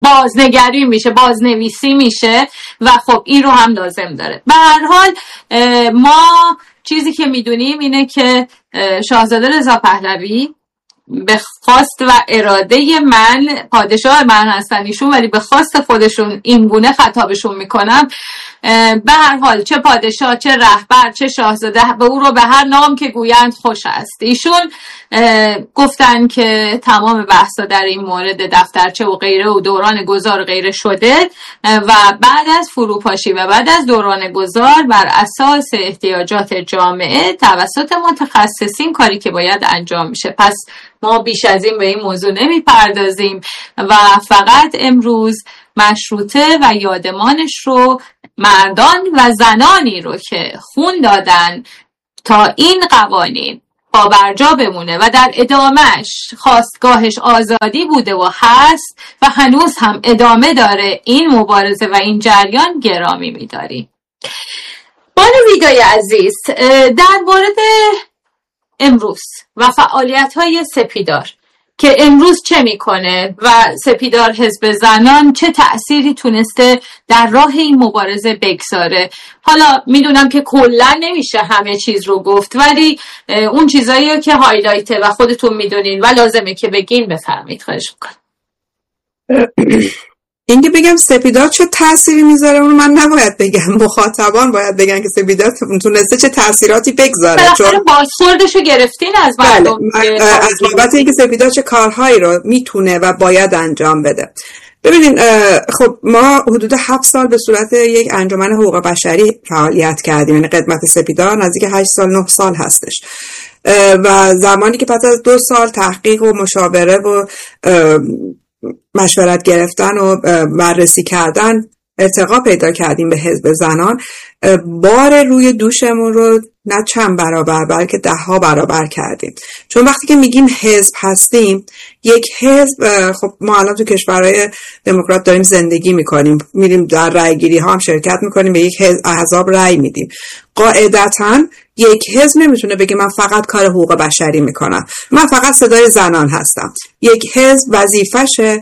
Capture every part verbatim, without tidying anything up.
بازنگری میشه، بازنویسی میشه و خب این رو هم لازم داره. به هر حال ما چیزی که میدونیم اینه که شاهزاده رضا پهلوی به خواست و اراده من، پادشاه من هستن ایشون، ولی به خواست خودشون این گونه خطابشون میکنم. به هر حال چه پادشاه، چه رهبر، چه شاهزاده، به او رو به هر نام که گویند خوش است. ایشون گفتن که تمام بحثا در این مورد دفترچه و غیره و دوران گذار و غیره شده و بعد از فروپاشی و بعد از دوران گذار بر اساس احتیاجات جامعه توسط متخصصین کاری که باید انجام میشه. پس ما بیش از این به این موضوع نمی پردازیم و فقط امروز مشروطه و یادمانش رو، مردان و زنانی رو که خون دادن تا این قوانین پابرجا بمونه و در ادامهش خواستگاهش آزادی بوده و هست و هنوز هم ادامه داره، این مبارزه و این جریان گرامی می‌داریم. بانو ویدای عزیز، در مورد امروز و فعالیت‌های سپیدار که امروز چه میکنه و سپیدار حزب زنان چه تأثیری تونسته در راه این مبارزه بگذاره. حالا میدونم که کلا نمیشه همه چیز رو گفت، ولی اون چیزایی که هایلایته و خودتون میدونین و لازمه که بگین بفرمایید. خواهش میکنم. اینکه بگم سپیدار چه تأثیری میذاره اون من نباید بگم، مخاطبان باید بگن که سپیدار تونسته چه تأثیراتی بگذاره. چون بازخوردشو گرفتین از مردم. بله، از بابت اینکه سپیدار چه کارهایی رو میتونه و باید انجام بده. ببینین خب ما حدود هفت سال به صورت یک انجمن حقوق بشری فعالیت کردیم، یعنی خدمت سپیدار نزدیک هشت سال نه سال هستش و زمانی که پس از دو سال تحقیق و مشاوره و مشورت گرفتن و بررسی کردن ارتقا پیدا کردیم به حزب زنان، بار روی دوشمون رو نه چند برابر بلکه ده ها برابر کردیم. چون وقتی که میگیم حزب هستیم، یک حزب، خب ما الان تو کشورهای دموکرات داریم زندگی میکنیم، میریم در رای گیری ها هم شرکت میکنیم، به یک حزب احزاب رای میدیم. قاعدتاً یک حزب نمیتونه بگه من فقط کار حقوق بشری میکنم، من فقط صدای زنان هستم. یک حزب وظیفشه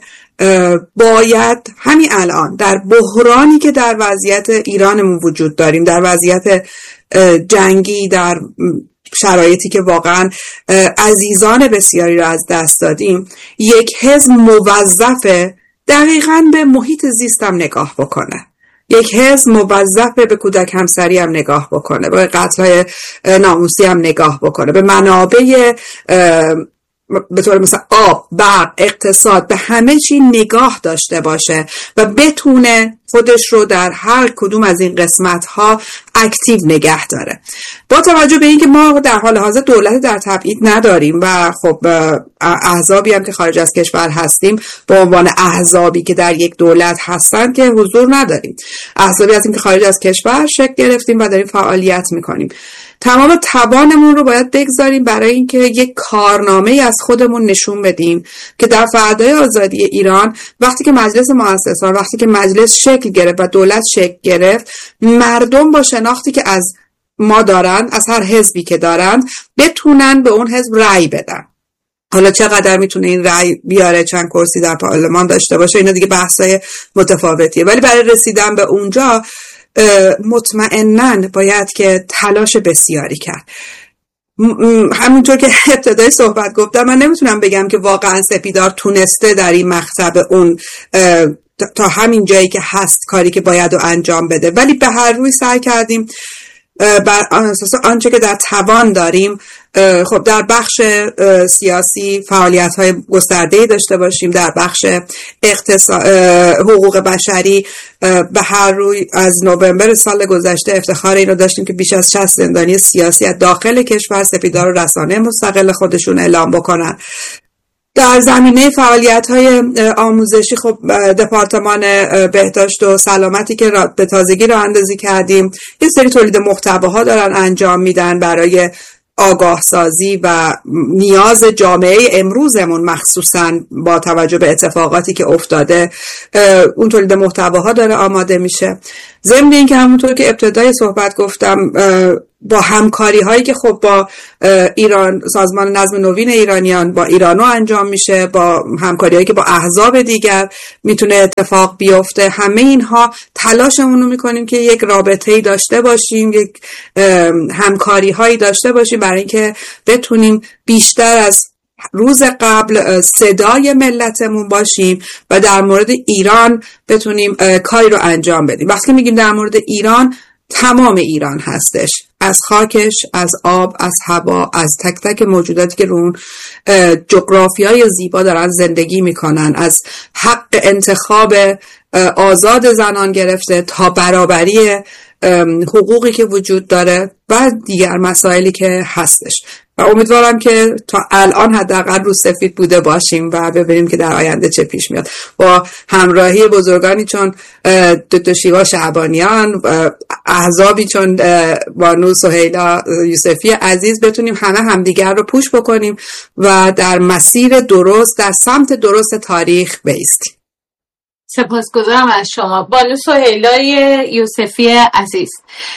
باید همین الان در بحرانی که در وضعیت ایرانمون وجود داریم، در وضعیت جنگی، در شرایطی که واقعا عزیزان بسیاری رو از دست دادیم، یک حزب موظفه دقیقاً به محیط زیستم نگاه بکنه. یک حزب موظفه به کودک همسری هم نگاه بکنه، به قتل‌های ناموسی هم نگاه بکنه، به منابع به طور مثلا آب، برق، اقتصاد، به همه چی نگاه داشته باشه و بتونه خودش رو در هر کدوم از این قسمت ها اکتیو نگه داره. با توجه به اینکه ما در حال حاضر دولت در تبعید نداریم و خب احزابی هم که خارج از کشور هستیم به عنوان احزابی که در یک دولت هستن که حضور نداریم، احزابی هستیم که خارج از کشور شکل گرفتیم و داریم فعالیت میکنیم. تمام توانمون رو باید بگذاریم برای اینکه یک کارنامه از خودمون نشون بدیم که در فردای آزادی ایران، وقتی که مجلس مؤسسان، وقتی که مجلس شکل گرفت و دولت شکل گرفت، مردم با شناختی که از ما دارن، از هر حزبی که دارن، بتونن به اون حزب رأی بدن. حالا چقدر میتونه این رأی بیاره، چند کرسی در پارلمان داشته باشه، اینا دیگه بحثای متفاوتیه، ولی برای رسیدن به اونجا مطمئناً باید که تلاش بسیاری کرد. همونطور که ابتدای صحبت گفتم، من نمیتونم بگم که واقعا سپیدار تونسته در این مقطع اون تا همین جایی که هست کاری که باید رو انجام بده، ولی به هر روی سعی کردیم بر اساس آنچه که در توان داریم، خب در بخش سیاسی فعالیت‌های گسترده‌ای داشته باشیم، در بخش اقتصاد، حقوق بشری به هر روی از نوامبر سال گذشته افتخار این رو داشتیم که بیش از شصت زندانی سیاسی از داخل کشور سپیدار و رسانه مستقل خودشون اعلام بکنن. در زمینه فعالیت‌های آموزشی خب دپارتمان بهداشت و سلامتی که به تازگی راه اندازی کردیم، یه سری تولید محتواها دارن انجام میدن برای آگاه سازی و نیاز جامعه امروزمون، مخصوصاً با توجه به اتفاقاتی که افتاده اون تولید محتواها داره آماده میشه. ضمن این که همونطور که ابتدای صحبت گفتم با همکاری هایی که خب با ایران، سازمان نظم نوین ایرانیان با ایرانو انجام میشه، با همکاری هایی که با احزاب دیگر میتونه اتفاق بیفته، همه اینها تلاشمون رو میکنیم که یک رابطه‌ای داشته باشیم، یک همکاری هایی داشته باشیم برای اینکه بتونیم بیشتر از روز قبل صدای ملتمون باشیم و در مورد ایران بتونیم کاری رو انجام بدیم. وقتی میگیم در مورد ایران، تمام ایران هستش، از خاکش، از آب، از هوا، از تک تک موجوداتی که رون جغرافیای زیبا دارن زندگی میکنن، از حق انتخاب آزاد زنان گرفته تا برابری حقوقی که وجود داره و دیگر مسائلی که هستش. و امیدوارم که تا الان حداقل رو سفید بوده باشیم و ببینیم که در آینده چه پیش میاد. با همراهی بزرگانی چون دکتر شیوا شعبانیان، احزابی چون بانو سهیلا یوسفی عزیز، بتونیم همه همدیگر رو پوش بکنیم و در مسیر درست، در سمت درست تاریخ بایستیم. سپاسگزارم از شما بانو سهیلای یوسفی عزیز.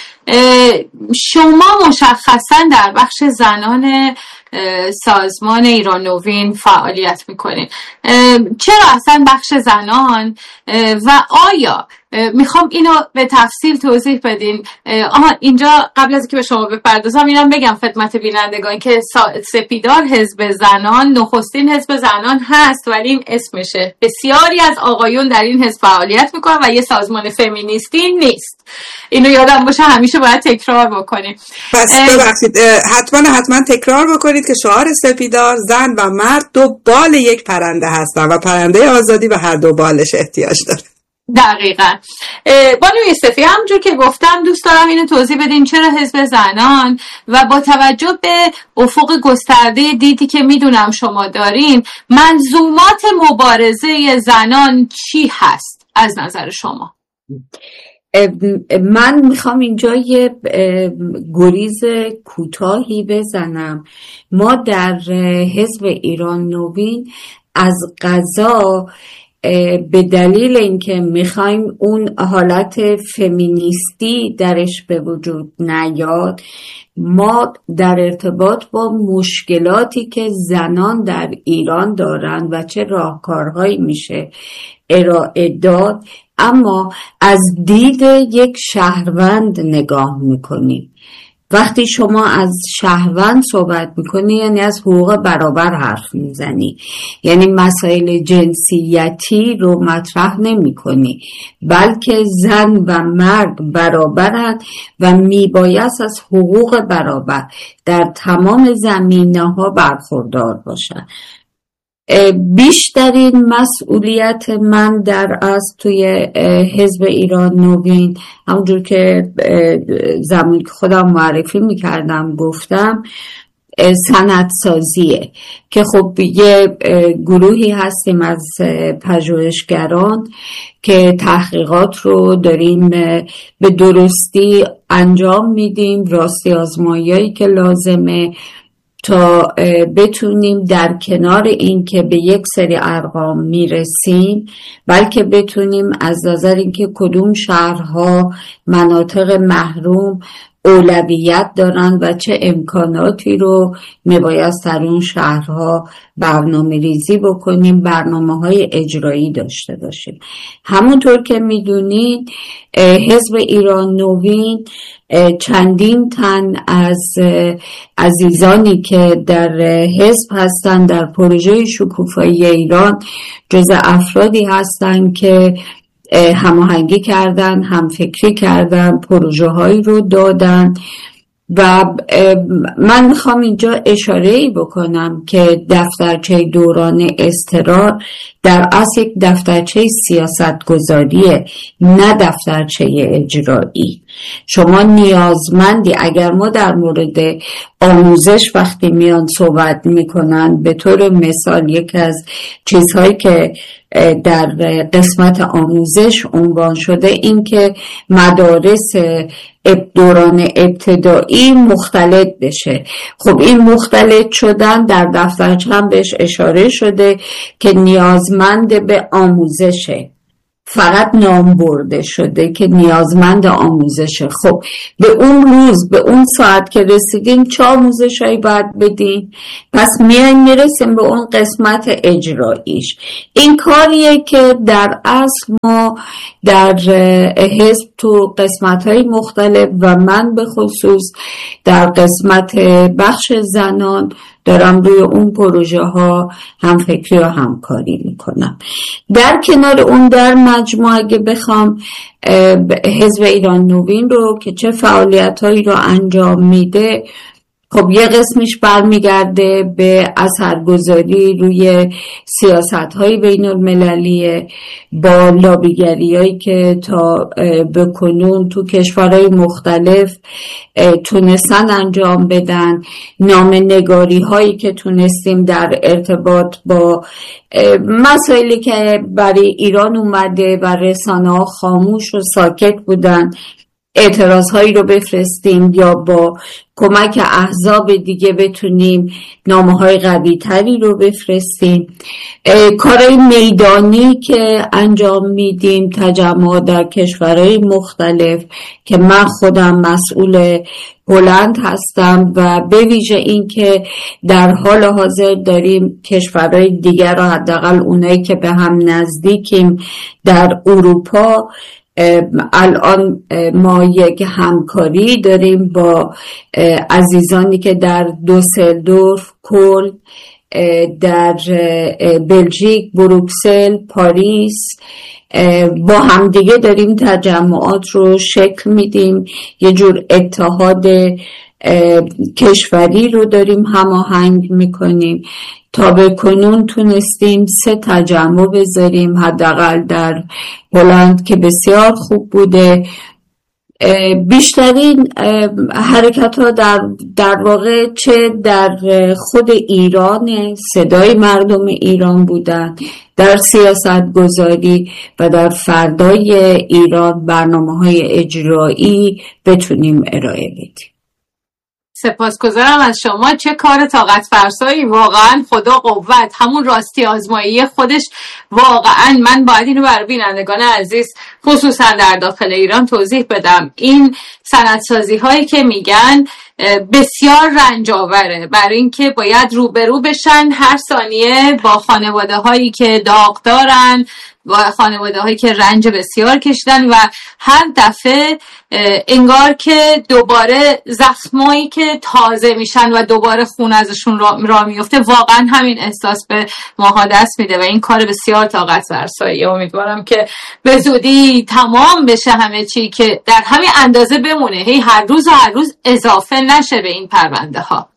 شما مشخصا در بخش زنان سازمان ایران نوین فعالیت میکنین. چرا اصلا بخش زنان و آیا میخوام اینو به تفصیل توضیح بدین؟ آها اینجا قبل از اینکه به شما بپردازم اینم بگم خدمت بینندگان که سپیدار حزب زنان نخستین حزب زنان هست، ولی این اسمشه. بسیاری از آقایون در این حزب فعالیت میکنن و یه سازمان فمینیستی نیست. اینو یادم باشه همیشه باید تکرار بکنیم. پس ببخشید حتما حتما تکرار بکنید که شعار سپیدار زن و مرد دو بال یک پرنده هستن و پرنده آزادی به هر دو بالش احتیاج داره. دقیقاً. بانو یوسفی همونجور که گفتم دوست دارم اینو توضیح بدین چرا حزب زنان و با توجه به افق گسترده دیدی که میدونم شما دارین، منظومات مبارزه زنان چی هست از نظر شما؟ من میخوام اینجا یه گریز کوتاهی بزنم. ما در حزب ایران نوین از قضا به دلیل اینکه میخوایم اون حالت فمینیستی درش به وجود نیاد، ما در ارتباط با مشکلاتی که زنان در ایران دارن و چه راهکارهایی میشه ارائه داد، اما از دید یک شهروند نگاه میکنیم. وقتی شما از شهروند صحبت میکنی یعنی از حقوق برابر حرف میزنی، یعنی مسائل جنسیتی رو مطرح نمی کنی، بلکه زن و مرد برابرند و میباید از حقوق برابر در تمام زمینه ها برخوردار باشن. بیشترین مسئولیت من در از توی حزب ایران نوین، همونجور که زمانی که خودم معرفی میکردم گفتم، سندسازیه که خب یه گروهی هستیم از پژوهشگران که تحقیقات رو داریم به درستی انجام میدیم، راستی آزماییایی که لازمه تا بتونیم در کنار این که به یک سری ارقام میرسیم، بلکه بتونیم از نظر اینکه کدوم شهرها مناطق محروم اولویت دارن و چه امکاناتی رو میباید در اون شهرها برنامه ریزی بکنیم، برنامه های اجرایی داشته باشیم. همونطور که میدونید حزب ایران نوین چندین تن از عزیزانی که در حزب هستن در پروژه شکوفایی ایران جز افرادی هستن که هماهنگی کردن، همفکری کردن، پروژه هایی رو دادن و من میخوام اینجا اشاره‌ای بکنم که دفترچه دوران اضطرار در اصل یک دفترچه سیاست گذاریه، نه دفترچه اجرایی. شما نیازمندی، اگر ما در مورد آموزش وقتی میان صحبت میکنن، به طور مثال یکی از چیزهایی که در قسمت آموزش عنوان شده این که مدارس دوران ابتدایی مختلط بشه. خب این مختلط شدن در دفترچه هم بهش اشاره شده که نیازمند به آموزشه فقط نام برده شده که نیازمند آموزشه. خب به اون روز به اون ساعت که رسیدیم چه آموزشایی باید بدیم؟ پس میایم میرسیم به اون قسمت اجراییش. این کاریه که در اصل ما در حزب تو قسمت‌های مختلف و من به خصوص در قسمت بخش زنان دارم روی اون پروژه ها هم فکری و همکاری میکنم. در کنار اون در مجموعه اگه بخوام حزب ایران نوین رو که چه فعالیت هایی رو انجام میده، خب یه قسمش برمیگرده به اثرگذاری روی سیاست های بین المللی با لابیگری هایی که تا بکنون تو کشورهای مختلف تونستن انجام بدن، نامه نگاری هایی که تونستیم در ارتباط با مسائلی که برای ایران اومده و رسانه ها خاموش و ساکت بودن اعتراض هایی رو بفرستیم یا با کمک احزاب دیگه بتونیم نامه های قوی تری رو بفرستیم. کارهای میدانی که انجام میدیم، تجمع در کشورهای مختلف که من خودم مسئول هلند هستم و به ویژه این که در حال حاضر داریم کشورهای دیگر رو، حداقل اونایی که به هم نزدیکیم در اروپا، الان ما یک همکاری داریم با عزیزانی که در دوسلدورف، کل، در بلژیک، بروکسل، پاریس با همدیگه داریم تجمعات رو شکل میدیم. یه جور اتحاد کشوری رو داریم هماهنگ میکنیم. تا به کنون تونستیم سه تجمع بذاریم حداقل در هلند که بسیار خوب بوده. بیشترین حرکت ها در, در واقع چه در خود ایران، صدای مردم ایران بودن، در سیاست گذاری و در فردای ایران برنامه های اجرایی بتونیم ارائه بدیم. سپاسگزارم از شما. چه کار طاقت فرسایی، واقعا خدا قوت. همون راستی آزمایی خودش واقعا من باید اینو برای بینندگان عزیز خصوصا در داخل ایران توضیح بدم. این سندسازی هایی که میگن بسیار رنج آوره، برای اینکه باید روبرو بشن هر ثانیه با خانواده هایی که داغ دارن و خانواده هایی که رنج بسیار کشیدن و هر دفعه انگار که دوباره زخمایی که تازه میشن و دوباره خون ازشون را, را میفته. واقعا همین احساس به ماها دست میده و این کار بسیار طاقت فرسایی. امیدوارم که به زودی تمام بشه همه چی، که در همین اندازه بمونه، هی هر روز و هر روز اضافه نشه به این پرونده ها.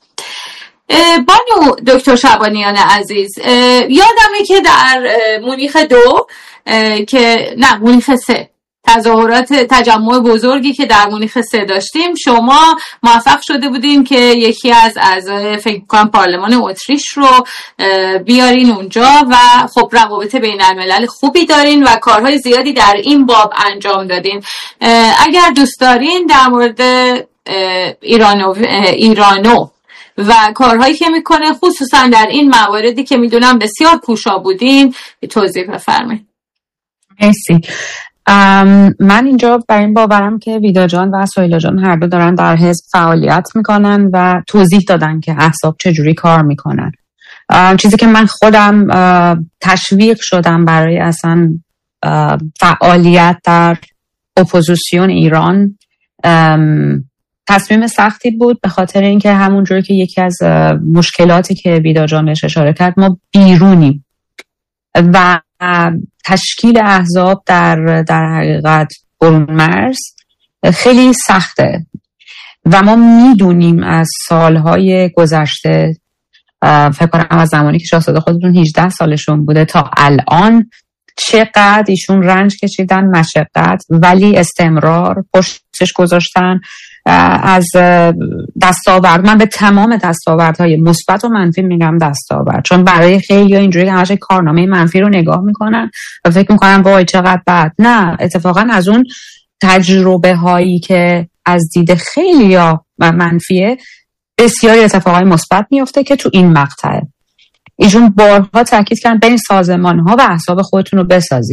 بانو دکتر شعبانیان عزیز، یادمه که در مونیخ دو که نه مونیخ سه تظاهرات تجمع بزرگی که در مونیخ سه داشتیم، شما موفق شده بودیم که یکی از اعضای فکر کنم پارلمان اتریش رو بیارین اونجا و خب روابط بین الملل خوبی دارین و کارهای زیادی در این باب انجام دادین. اگر دوست دارین در مورد ایرانو ایرانو و کارهایی که میکنه خصوصا در این مواردی که میدونم بسیار کوشا بودین توضیح بفرمایید. مرسی. من اینجا بر این باورم که ویدا جان و سهیلا جان هر دو دارن در حزب فعالیت میکنن و توضیح دادن که احزاب چجوری کار میکنن. چیزی که من خودم تشویق شدم برای اصلا فعالیت در اپوزیسیون ایران تصمیم سختی بود، به خاطر اینکه همونجوری که یکی از مشکلاتی که ویدا جان بهش اشاره کرد، ما بیرونیم و تشکیل احزاب در در حقیقت برون مرز خیلی سخته و ما میدونیم از سالهای گذشته، فکر کنم از زمانی که شاهزاده خودتون هجده سالشون بوده تا الان، چقدر ایشون رنج کشیدن، مشقت، ولی استمرار پشتش گذاشتن. از دستاورد، من به تمام دستاوردهای مثبت و منفی میگم دستاورد، چون برای خیلی اینجوری که همش کارنامه منفی رو نگاه میکنن و فکر میکنن وای چقدر بد. نه، اتفاقا از اون تجربه هایی که از دید خیلی یا منفیه بسیاری اتفاقای مثبت میفته که تو این مقطعه ایشون بارها تاکید کردن بین سازمان ها و احزاب خودتون رو بسازین.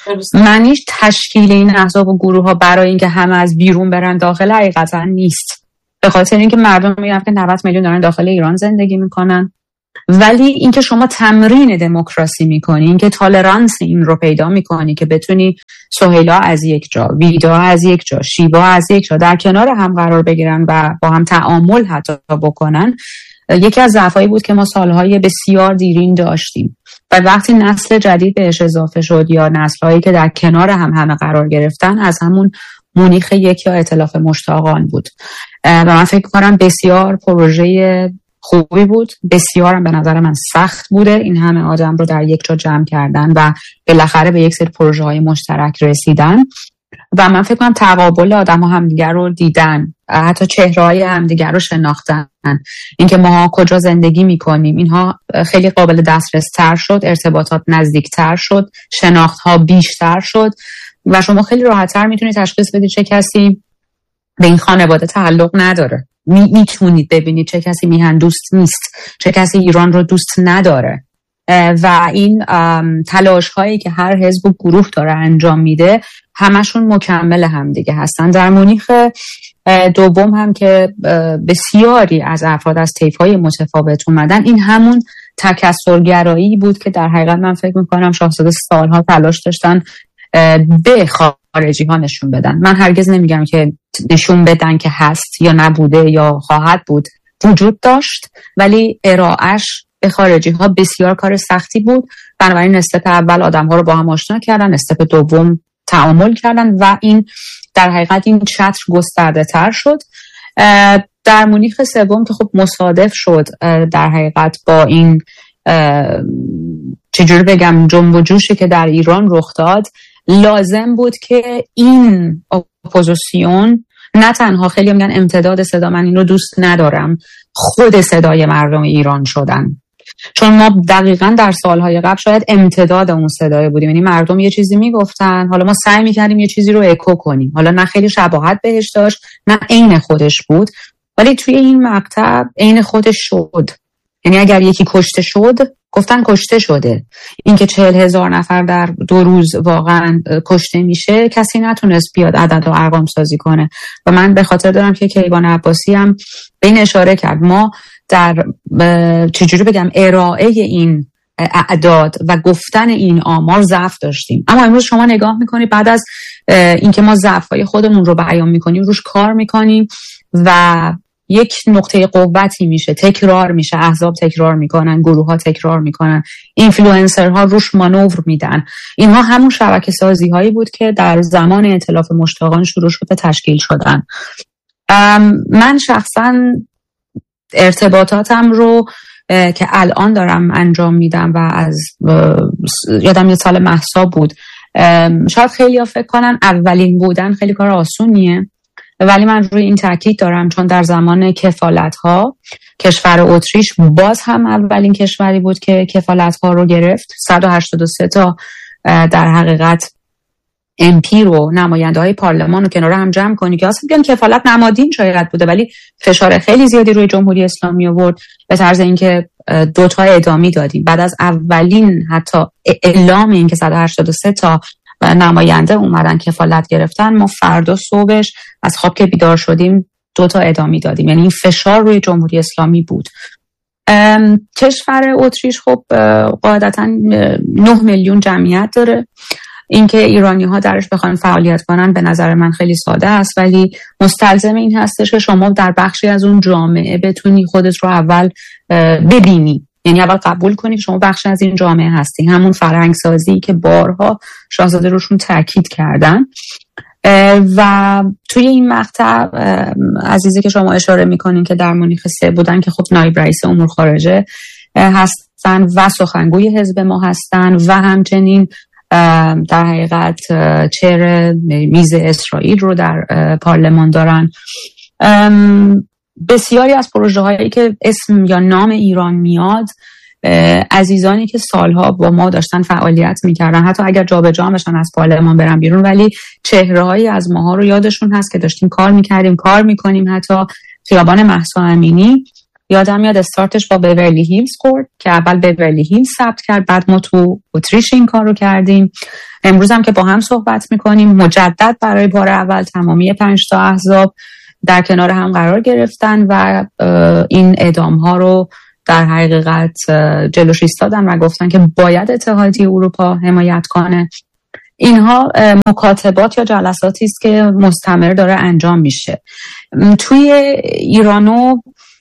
معنیش تشکیل این احزاب و گروه ها برای اینکه همه از بیرون برن داخل حقیقتا نیست. به خاطر اینکه مردم میگن که نود میلیون دارن داخل ایران زندگی میکنن، ولی اینکه شما تمرین دموکراسی میکنی، اینکه تالرانس این رو پیدا میکنی که بتونی سهیلا از یک جا، ویدا از یک جا، شیوا از یک جا در کنار هم قرار بگیرن و با هم تعامل حتی بکنن، یکی از ضعفایی بود که ما سالهای بسیار دیرین داشتیم. و وقتی نسل جدید بهش اضافه شد یا نسل‌هایی که در کنار هم همه قرار گرفتن، از همون مونیخ یک یا ائتلاف مشتاقان بود. و من فکر کنم بسیار پروژه خوبی بود، بسیار هم به نظر من سخت بوده این همه آدم رو در یک جا جمع کردن و بالاخره به یک سری پروژه های مشترک رسیدن. و من فکر کنم تقابل آدم ها همدیگر رو دیدن، حتی چهره‌های همدیگر رو شناختن، اینکه ما کجا زندگی میکنیم، اینها خیلی قابل دسترس تر شد، ارتباطات نزدیک تر شد، شناخت ها بیشتر شد و شما خیلی راحت‌تر میتونید تشخیص بدید چه کسی به این خانواده تعلق نداره. می میتونید ببینید چه کسی میهن دوست نیست، چه کسی ایران رو دوست نداره. و این تلاش هایی که هر حزب و گروه داره انجام میده همشون مکمل هم دیگه هستن. در مونیخ دوم هم که بسیاری از افراد از طیف های متفاوت اومدن، این همون تکثرگرایی بود که در حقیقت من فکر میکنم شاهزاده سالها تلاش داشتن به خارجی ها نشون بدن. من هرگز نمیگم که نشون بدن که هست یا نبوده یا خواهد بود، وجود داشت، ولی ارائهش به خارجی ها بسیار کار سختی بود. بنابراین استپ اول آدم ها رو با هم آشنا کردن، استپ دوم تعامل کردن و این در حقیقت این چتر گسترده تر شد. در مونیخ سوم که خب مصادف شد در حقیقت با این چجوری بگم جنب و جوشی که در ایران رخ داد، لازم بود که این اپوزیسیون نه تنها خیلی میگن امتداد صدا، من این رو دوست ندارم، خود صدای مردم ایران شدن. چون ما دقیقاً در سالهای قبل شاید امتداد اون صدای بودیم، یعنی مردم یه چیزی میگفتن، حالا ما سعی میکردیم یه چیزی رو اکو کنیم، حالا نه خیلی شباهت بهش داشت نه عین خودش بود، ولی توی این مقطع عین خودش شد. یعنی اگر یکی کشته شد گفتن کشته شده. این که چهل هزار نفر در دو روز واقعا کشته میشه، کسی نتونست بیاد عدد و ارقام سازی کنه. و من به خاطر دارم که کیوان عباسی هم به این اشاره کرد، ما در چجوری بگم ارائه این اعداد و گفتن این آمار ضعف داشتیم. اما امروز شما نگاه میکنید بعد از اینکه ما ضعف‌های خودمون رو بیان میکنیم، روش کار میکنیم و یک نقطه قوتی میشه، تکرار میشه، احزاب تکرار میکنن، گروه ها تکرار میکنن، اینفلوئنسرها روش مانور میدن. اینها همون شبکه سازی هایی بود که در زمان ائتلاف مشتاقان شروع شده تشکیل شدن. من شخصا ارتباطاتم رو که الان دارم انجام میدم و از یادم یه سال مهسا بود، شاید خیلی ها فکر کنن اولین بودن خیلی کار آسونیه، ولی من روی این تاکید دارم چون در زمان کفالت ها کشور اتریش باز هم اولین کشوری بود که کفالت ها رو گرفت. صد و هشتاد و سه تا در حقیقت ام پی رو، نماینده های پارلمان رو کنار هم جمع کنی که اصلا بیان کفالت نمادین شاید بوده، ولی فشار خیلی زیادی روی جمهوری اسلامی آورد به طرز اینکه دو تا اعدامی دادیم. بعد از اولین حتی اعلام این که صد و هشتاد و سه تا نماینده اومدن کفالت گرفتن، ما فردا صبحش از خواب که بیدار شدیم دو تا اعدامی دادیم. یعنی این فشار روی جمهوری اسلامی بود. کشور اتریش خب قاعدتا نه میلیون جمعیت داره. اینکه ایرانی ها درش بخوان فعالیت کنن به نظر من خیلی ساده است، ولی مستلزم این هستش که شما در بخشی از اون جامعه بتونی خودت رو اول ببینی، یعنی اول قبول کنی شما بخشی از این جامعه هستی. همون فرهنگ سازی که بارها شاهزاده روشون تاکید کردن. و توی این مقطع عزیزی که شما اشاره میکنین که در مونیخ سه بودن که خب نایب رئیس امور خارجه هستن و سخنگوی حزب ما هستن و همچنین در حقیقت چهر میز اسرائیل رو در پارلمان دارن. بسیاری از پروژه هایی که اسم یا نام ایران میاد، عزیزانی که سالها با ما داشتن فعالیت میکردن، حتی اگر جا به جا بشن از پارلمان برن بیرون، ولی چهره‌هایی از ماها رو یادشون هست که داشتیم کار میکردیم، کار میکنیم. حتی خیابان مهسا امینی یادم میاد استارتش با بیورلی هیلز خورد که اول بیورلی هیلز ثبت کرد، بعد ما تو اتریش این کار رو کردیم. امروز هم که با هم صحبت میکنیم مجدد برای بار اول تمامی پنج تا احزاب در کنار هم قرار گرفتن و این اعدام ها رو در حقیقت جلوش ایستادن و گفتن که باید اتحادیه اروپا حمایت کنه. اینها مکاتبات یا جلساتی است که مستمر داره انجام میشه. توی ایرانو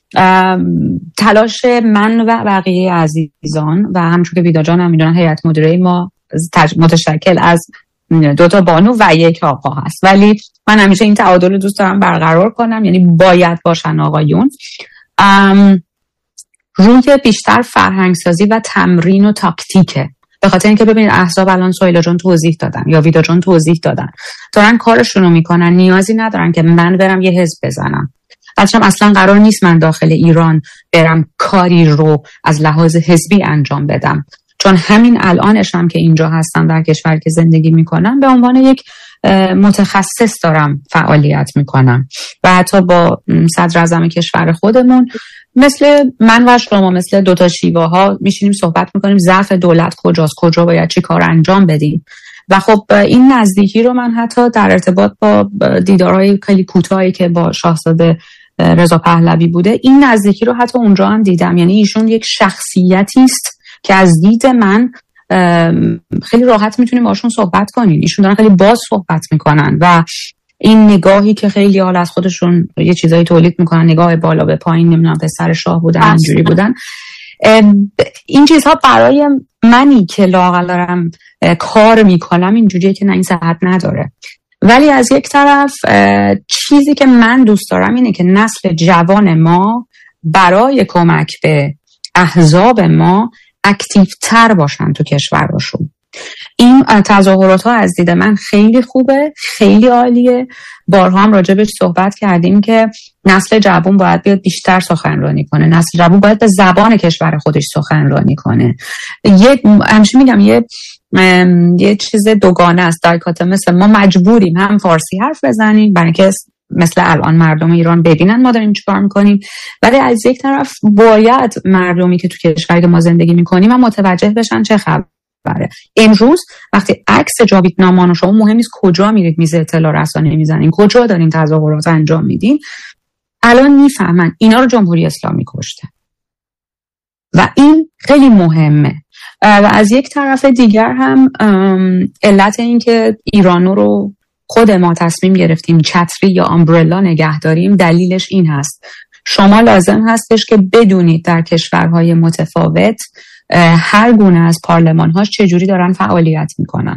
تلاش من و بقیه عزیزان و همچون که ویدا جان هم میدونن هیئت مدیره ما متشکل از دو تا بانو و یک آقا هست، ولی من همیشه این تعادل رو دوست دارم برقرار کنم، یعنی باید باشن آقایون. روی بیشتر فرهنگسازی و تمرین و تاکتیکه، به خاطر اینکه ببینید احزاب الان سهیلا جان توضیح دادن یا ویدا جان توضیح دادن دارن کارشون رو میکنن، نیازی ندارن که من برم یه حزب بزنم. بچه‌م اصلا قرار نیست من داخل ایران برم کاری رو از لحاظ حزبی انجام بدم، چون همین الانش هم که اینجا هستم در کشور که زندگی میکنم به عنوان یک متخصص دارم فعالیت میکنم و حتی با صدر اعظم کشور خودمون مثل من و شما مثل دوتا شیوه ها میشینیم صحبت میکنیم ضعف دولت کجاست، کجا باید چی کار انجام بدیم. و خب این نزدیکی رو من حتی در ارتباط با دیدارهای خیلی کوتاهی که با شاهزاده رضا پهلوی بوده، این نزدیکی رو حتی اونجا هم دیدم. یعنی ایشون یک شخصیتی است که از دید من خیلی راحت میتونیم باشون صحبت کنیم، ایشون دارن خیلی باز صحبت میکنن و این نگاهی که خیلی حال از خودشون یه چیزایی تولید میکنن، نگاه بالا به پایین، نمیدونم پسر شاه بودن اینجوری بودن، این چیزها برای منی که لااقل دارم کار میکنم اینجوریه که نه این صحت نداره. ولی از یک طرف چیزی که من دوست دارم اینه که نسل جوان ما برای کمک به احزاب ما اکتیو تر باشن تو کشورشون. این تظاهرات ها از دید من خیلی خوبه، خیلی عالیه. بارها هم راجبش صحبت کردیم که نسل جوان باید بیاد بیشتر سخنرانی کنه، نسل جوان باید به زبان کشور خودش سخنرانی کنه. یه همیشه میگم یه یه چیز دوگانه است، دایکاته، مثل ما مجبوریم هم فارسی حرف بزنیم برای اینکه مثل الان مردم ایران ببینن ما داریم چیکار میکنیم، ولی از یک طرف باید مردمی که تو کشوری که ما زندگی میکنیم هم متوجه بشن چه خبره. امروز وقتی عکس جاوید نامان و شما مهم نیست کجا میرید میز اطلاع رسانه میزنین، کجا دارین تظاهرات انجام میدین، الان میفهمن اینا رو جمهوری اسلامی کشته و این خیلی مهمه. و از یک طرف دیگر هم علت این که ایرانو رو خود ما تصمیم گرفتیم چتری یا امبرلا نگه داریم دلیلش این هست. شما لازم هستش که بدونید در کشورهای متفاوت هر گونه از پارلمان‌هاش چجوری دارن فعالیت میکنن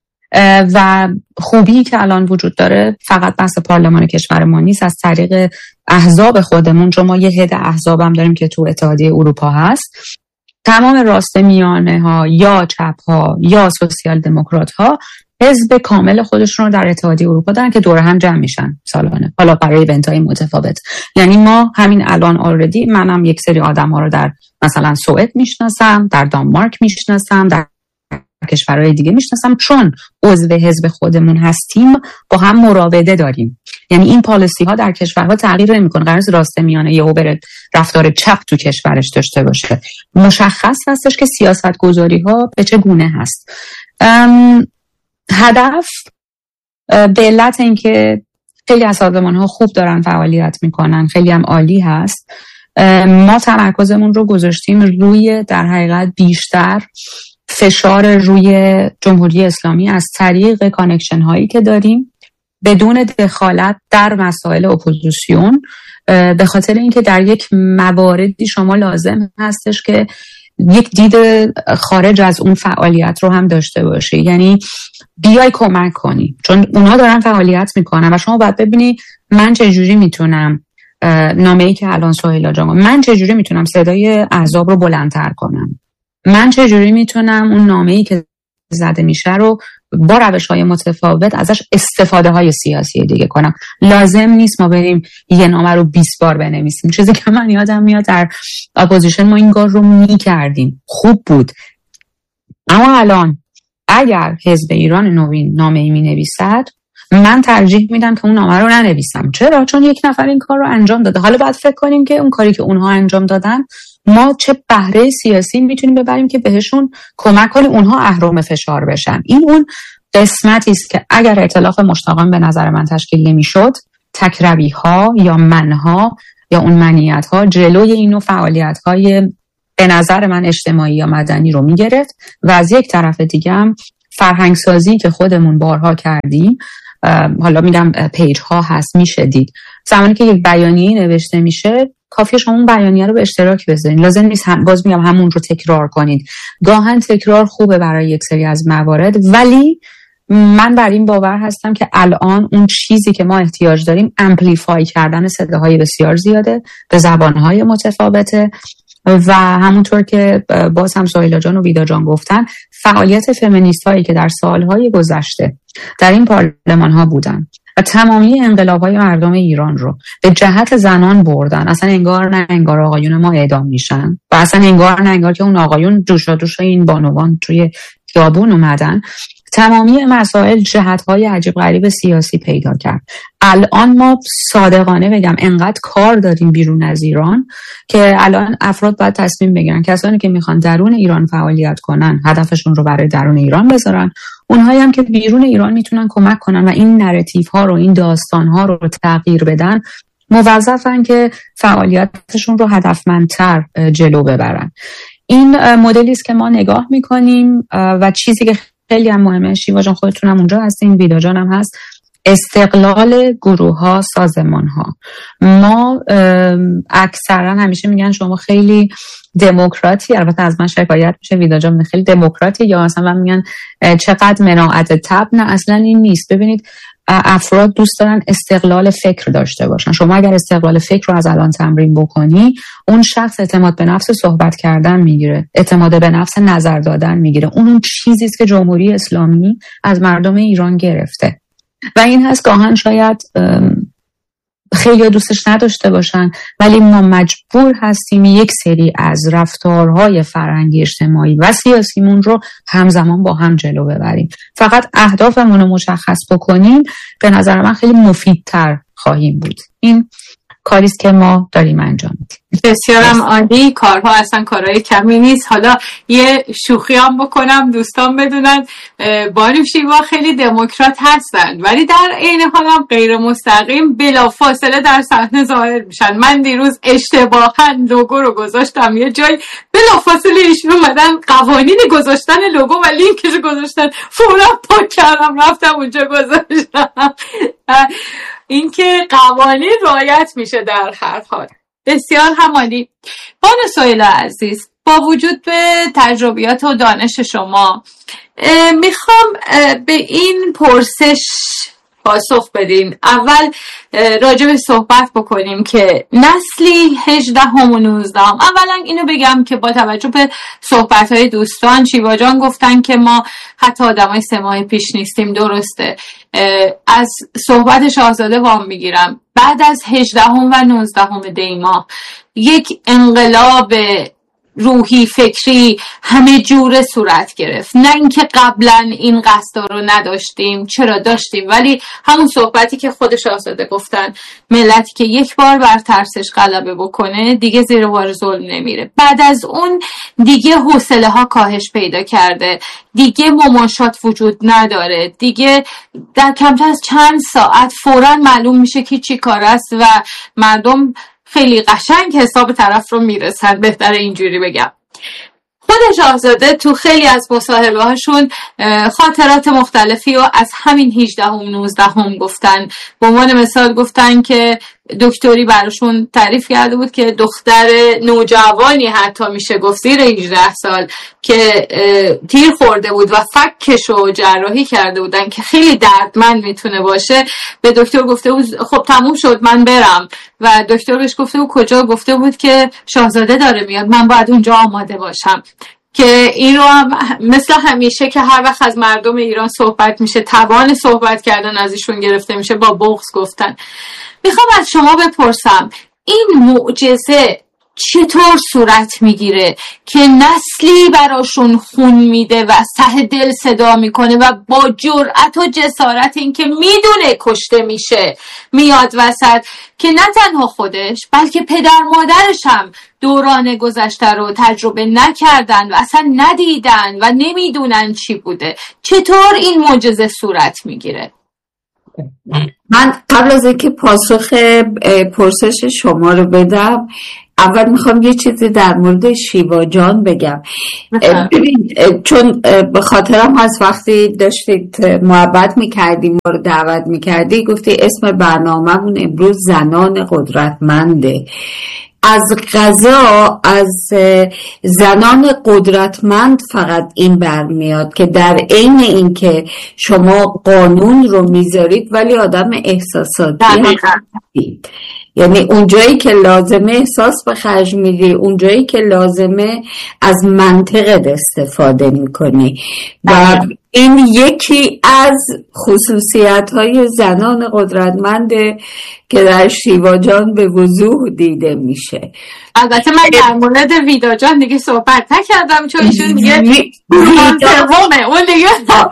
و خوبی که الان وجود داره فقط بحث پارلمان کشور ما نیست، از طریق احزاب خودمون، چون ما یه هد احزاب هم داریم که تو اتحادیه اروپا هست، تمام راست میانه ها یا چپ ها یا سوسیال دموکرات ها حزب کامل خودشون رو در اتحادیه اروپا دارن که دور هم جمع میشن سالانه، حالا برای ایونت های متفاوت. یعنی ما همین الان آلردی منم یک سری آدم ها رو در مثلا سوئد میشناسم، در دانمارک میشناسم، در کشورهای دیگه میشناسم، چون عضو حزب خودمون هستیم با هم مراوده داریم. یعنی این پالیسی ها در کشورها تغییر نمیکنه، قرار نیست راست میانه یهو بره رفتار چپ تو کشورش داشته باشه. مشخص هستش که سیاست گذاری ها به چه گونه هست. هدف به علت اینکه خیلی از سازمان ها خوب دارن فعالیت میکنن، خیلی هم عالی هست، ما تمرکزمون رو گذاشتیم روی در حقیقت بیشتر فشار روی جمهوری اسلامی از طریق کانکشن هایی که داریم بدون دخالت در مسائل اپوزیسیون، به خاطر اینکه در یک مواردی شما لازم هستش که یک دید خارج از اون فعالیت رو هم داشته باشی، یعنی بیای کمک کنی، چون اونها دارن فعالیت میکنن و شما باید ببینی من چجوری میتونم نامه‌ای که الان سهیلا جان، من چجوری میتونم صدای احزاب رو بلندتر کنم، من چجوری میتونم اون نامه‌ای که زده میشه رو با روش‌های متفاوت ازش استفاده های سیاسی دیگه کنم. لازم نیست ما بریم یه نامه رو بیست بار بنویسیم، چیزی که من یادم میاد در اپوزیشن ما این کار رو میکردیم، خوب بود. اما الان اگر حزب ایران نوین نامه‌ای مینویسد من ترجیح میدم که اون نامه رو ننویسم. چرا؟ چون یک نفر این کار رو انجام داده. حالا باید فکر کنیم که اون کاری که اونها انجام دادن ما چه بهره سیاسی میتونیم ببریم که بهشون کمک کنیم اونها اهرم فشار بشن. این اون قسمتی است که اگر ائتلاف مشتاقان به نظر من تشکیل نمیشد، تکروی ها یا منها یا اون منیت ها جلوی اینو فعالیت های به نظر من اجتماعی یا مدنی رو میگرفت و از یک طرف دیگه هم فرهنگ سازی که خودمون بارها کردیم، حالا میگم پیج ها هست میشه دید، زمانی که یک بیانیه نوشته میشه کافیه شما اون بیانیه رو به اشتراک بذارین، لازم نیست هم باز میگم همون رو تکرار کنید. گاهن تکرار خوبه برای یک سری از موارد، ولی من بر این باور هستم که الان اون چیزی که ما احتیاج داریم امپلیفای کردن صداهای بسیار زیاده به زبانهای متفاوته و همونطور که باز هم سهیلا جان و ویدا جان گفتن، فعالیت فمینیست هایی که در سالهای گذشته در این پارلمان ها بودن و تمامی انقلاب های مردم ایران رو به جهت زنان بردن، اصلا انگار نه انگار آقایون ما اعدام میشن و اصلا انگار نه انگار که اون آقایون دوشا دوشا این بانوان توی خیابون اومدن، تمامی مسائل جهت‌های عجیب غریب سیاسی پیدا کرد. الان ما صادقانه بگم انقدر کار داریم بیرون از ایران که الان افراد باید تصمیم بگیرن. کسانی که میخوان درون ایران فعالیت کنن، هدفشون رو برای درون ایران بذارن، اونهایی هم که بیرون ایران میتونن کمک کنن و این نراتیو ها رو، این داستان ها رو تغییر بدن، موظفن که فعالیتشون رو هدفمندتر جلو ببرن. این مدلی است که ما نگاه میکنیم و چیزی که خیلی هم مهمه، شیوا جان خودتون هم اونجا هستین، ویدا جان هم هست، استقلال گروه ها، سازمان ها. ما اکثرا همیشه میگن شما خیلی دموکراتی، البته از من شکایت میشه ویدا جان خیلی دموکراتی، یا مثلا میگن چقدر مناعت تب. نه اصلا این نیست. ببینید افراد دوست دارن استقلال فکر داشته باشن. شما اگر استقلال فکر رو از الان تمرین بکنی، اون شخص اعتماد به نفس صحبت کردن میگیره، اعتماد به نفس نظر دادن میگیره. اون اون چیزی است که جمهوری اسلامی از مردم ایران گرفته و این هست گاهن شاید خیلی دوستش نداشته باشن، ولی ما مجبور هستیم یک سری از رفتارهای فرهنگی، اجتماعی و سیاسیمون رو همزمان با هم جلو ببریم. فقط اهدافمون رو مشخص بکنیم، به نظر من خیلی مفیدتر خواهیم بود. این کاریست که ما داریم انجام میدیم. بسیارم عالی. کارها اصلا کارهای کمی نیست. حالا یه شوخی هم بکنم دوستان بدونن، بانو شیوا خیلی دموکرات هستن ولی در عین حال هم غیر مستقیم بلافاصله در صحنه ظاهر میشن. من دیروز اشتباها لوگو رو گذاشتم یه جای، بلافاصله ایشون اومدن قوانین گذاشتن لوگو و لینکش گذاشتن، فورا پاک کردم رفتم اونجا گذاشتم. این که قوانین رعایت میشه در هر حال. بسیار همالی. بانو سهیلا عزیز، با وجود به تجربیات و دانش شما میخوام به این پرسش پاسخ بدیم. اول راجع به صحبت بکنیم که نسلی هجدهم و نوزدهم. اولا اینو بگم که با توجه به صحبت‌های دوستان، شیوا جان گفتن که ما حتی آدمای سه ماه پیش نیستیم. درسته. از صحبت شاهزاده وام میگیرم. بعد از هجدهم و نوزدهم دی ماه یک انقلاب روحی، فکری، همه جوره صورت گرفت. نه اینکه قبلا این قصدا رو نداشتیم، چرا داشتیم، ولی همون صحبتی که خود شاهزاده گفتن، ملتی که یک بار بر ترسش غلبه بکنه دیگه زیر بار ظلم نمیره. بعد از اون دیگه حوصله ها کاهش پیدا کرده، دیگه مماشات وجود نداره، دیگه در کمتر از چند ساعت فوراً معلوم میشه که چی کار است و مردم خیلی قشنگ حساب طرف رو میرسن. بهتره اینجوری بگم. خود شاهزاده تو خیلی از مصاحبه هاشون خاطرات مختلفی و از همین هجدهم نوزدهم گفتن. به عنوان مثال گفتن که دکتری براشون تعریف کرده بود که دختر نوجوانی، حتی میشه گفت زیر هجده سال، که تیر خورده بود و فکشو جراحی کرده بودن که خیلی دردمند میتونه باشه. به دکتر گفته بود خب تموم شد من برم، و دکتر بهش گفته بود کجا؟ گفته بود که شاهزاده داره میاد، من باید اونجا آماده باشم. که این رو هم مثل همیشه که هر وقت از مردم ایران صحبت میشه، توان صحبت کردن ازشون گرفته میشه، با بغض گفتن. میخوام از شما بپرسم این معجزه چطور صورت میگیره که نسلی براشون خون میده و ته دل صدا میکنه و با جرأت و جسارت این که میدونه کشته میشه میاد وسط، که نه تنها خودش بلکه پدر مادرش هم دوران گذشته رو تجربه نکردن و اصلا ندیدن و نمیدونن چی بوده. چطور این معجزه صورت میگیره؟ من قبل از اینکه پاسخ پرسش شما رو بدم، اول میخوام یه چیزی در مورد شیوا جان بگم. ببین، چون به خاطرم از وقتی داشتید محبت میکردیم ما رو دعوت میکردی، گفتی اسم برنامه‌مون امروز زنان قدرتمنده. از قضا از زنان قدرتمند فقط این برمیاد که در عین این که شما قانون رو میذارید ولی آدم احساساتی هستید، یعنی اونجایی که لازمه احساس به خرج میدی، اونجایی که لازمه از منطقت استفاده میکنی و این یکی از خصوصیت‌های زنان قدرتمنده که در شیوا جان به وضوح دیده میشه. البته من در مورد ویدا جان دیگه صحبت نکردم چون ایشون دیگه سومه، اون دیگه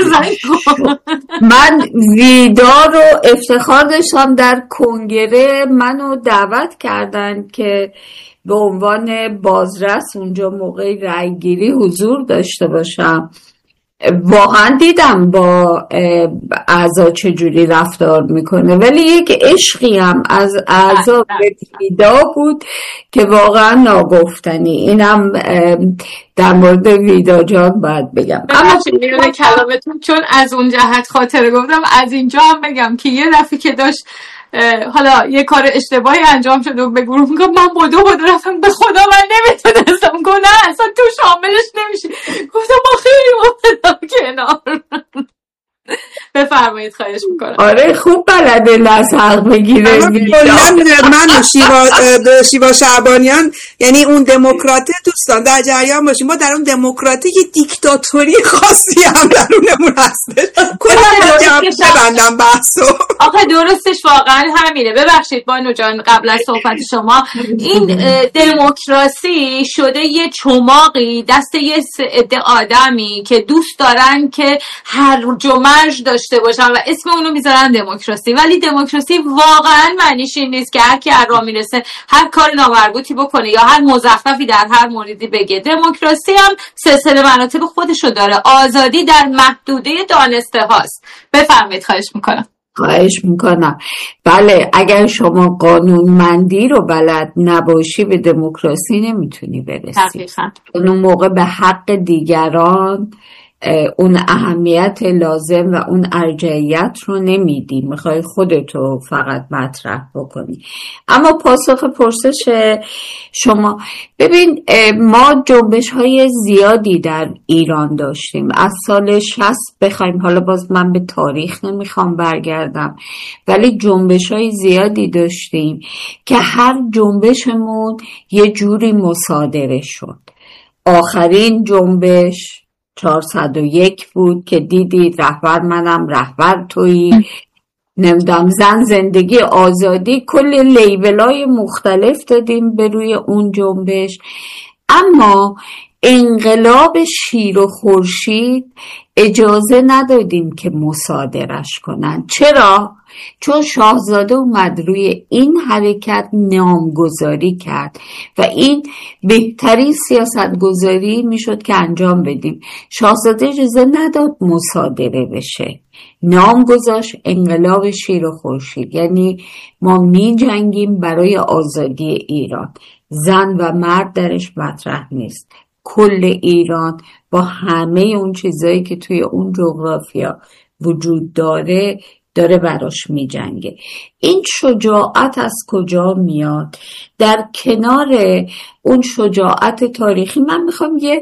من ویدا رو افتخار داشتم در کنگره منو دعوت کردن که به عنوان بازرس اونجا موقع رأیگیری حضور داشته باشم. واقعا دیدم با اعضا چجوری رفتار میکنه، ولی یک عشقی هم از اعضا به ویدا بود که واقعا ناگفتنی. اینم در مورد ویدا جان باید بگم. اما میونه کلامتون چون از اون جهت خاطره گفتم، از اینجا هم بگم که یه دفعه که داشت حالا یه کار اشتباهی انجام شد و به گروه میگم من بدو بدو رفتم، به خدا من نمیتونستم، گفتم نه اصلا تو شاملش نمیشی، گفتم ما خیلی افتادم کنار. بفرمایید، خواهش میکنم. آره خوب بلده لحظه بگیره. من شیوا شیوا شعبانیان یعنی اون دموکراته دوستان در جریان باشیم، ما در اون دموکراتی یه دیکتاتوری خاصی هم درونمون هستش. کلا ببندم بحثو. آخه درستش واقعا همینه. ببخشید بانو جان قبل از صحبت شما، این دموکراسی شده یه چماقی دست یه عده آدمی که دوست دارن که هر جمعش داشته باشن و اسم اونو میذارن دموکراسی، ولی دموکراسی واقعا معنیش این نیست که هر کی هر راه میرسه هر کار نامربوطی بکنه یا هر مزخرفی در هر موردی بگه. دموکراسی هم سلسله مراتب خودشو داره. آزادی در محدوده دانسته هاست. بفرمایید، خواهش میکنم. خواهش میکنم. بله، اگر شما قانونمندی رو بلد نباشی به دموکراسی نمیتونی برسی. اون موقع به حق دیگران اون اهمیت لازم و اون ارجحیت رو نمیدی، میخوای خودتو فقط مطرح بکنی. اما پاسخ پرسش شما، ببین ما جنبش های زیادی در ایران داشتیم از سال شصت بخوایم، حالا باز من به تاریخ نمیخوام برگردم، ولی جنبش های زیادی داشتیم که هر جنبشمون یه جوری مصادره شد. آخرین جنبش چهارصد و یک بود که دیدید رهبر منم رهبر تویی، نمیدونم زن زندگی آزادی، کل لیبلای مختلف دادیم به روی اون جنبش. اما انقلاب شیر و خورشید اجازه ندادیم که مصادرش کنن. چرا؟ چون شاهزاده اومد روی این حرکت نامگذاری کرد و این بهترین سیاست گذاری میشد که انجام بدیم. شاهزاده اجازه نداد مصادره بشه، نام گذاشت انقلاب شیر و خورشید، یعنی ما می جنگیم برای آزادی ایران. زن و مرد درش مطرح نیست، کل ایران با همه اون چیزایی که توی اون جغرافیا وجود داره داره براش می جنگه. این شجاعت از کجا میاد؟ در کنار اون شجاعت تاریخی من میخوام یه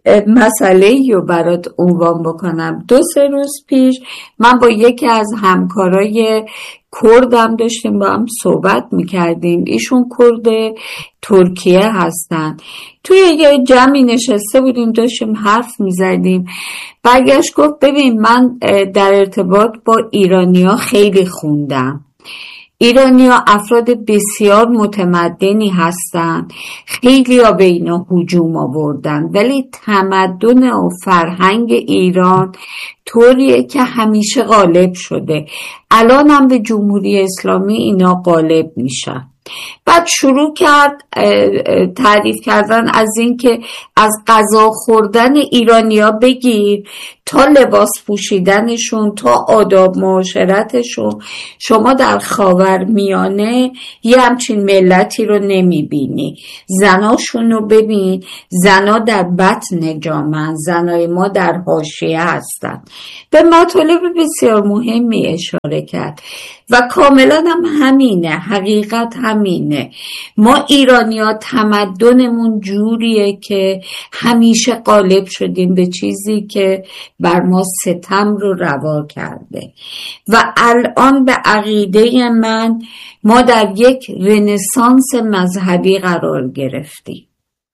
مسئله رو برات عنوان بکنم. دو سه روز پیش من با یکی از همکارای کردم داشتیم با هم صحبت میکردیم. ایشون کرد ترکیه هستن. توی یه جمعی نشسته بودیم داشتیم حرف میزدیم. برگشت گفت ببین من در ارتباط با ایرانیا خیلی خوندم. ایرانی‌ها افراد بسیار متمدنی هستند، خیلی ها به اینا هجوم آوردن، ولی تمدن و فرهنگ ایران طوریه که همیشه غالب شده. الان هم به جمهوری اسلامی اینا غالب میشن. بعد شروع کرد تعریف کردن از این که از غذا خوردن ایرانی‌ها بگیر تا لباس پوشیدنشون تا آداب معاشرتشون، شما در خاورمیانه یه همچین ملتی رو نمیبینی. زناشون رو ببین، زنا در بطن جامن، زنای ما در حاشیه هستن. به مطالب بسیار مهمی اشاره کرد و کاملا هم همینه، حقیقت همینه. ما ایرانی ها تمدنمون جوریه که همیشه غالب شدیم به چیزی که بر ما ستم رو روا کرده و الان به عقیده من ما در یک رنسانس مذهبی قرار گرفتیم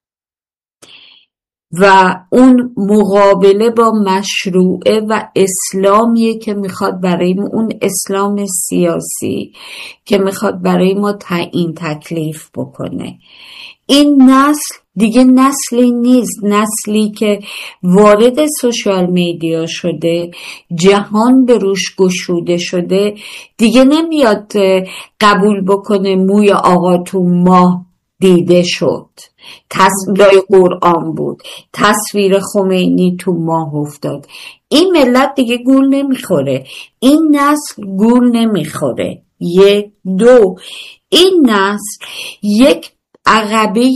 و اون مقابله با مشروعه و اسلامیه که میخواد برای ما، اون اسلام سیاسی که میخواد برای ما تعیین تکلیف بکنه. این نسل دیگه نسلی نیست، نسلی که وارد سوشال میدیا شده، جهان به روش گشوده شده، دیگه نمیاد قبول بکنه موی آقا تو ماه دیده شد، تصویر قرآن بود، تصویر خمینی تو ماه افتاد. این ملت دیگه گول نمیخوره، این نسل گول نمیخوره. یک دو این نسل یک عقبه